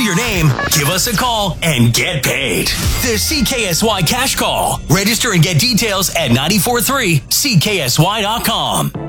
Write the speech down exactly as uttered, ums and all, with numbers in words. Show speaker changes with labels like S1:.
S1: your name, give us a call, and get paid. The C K S Y Cash Call. Register and get details at nine four three C K S Y dot com.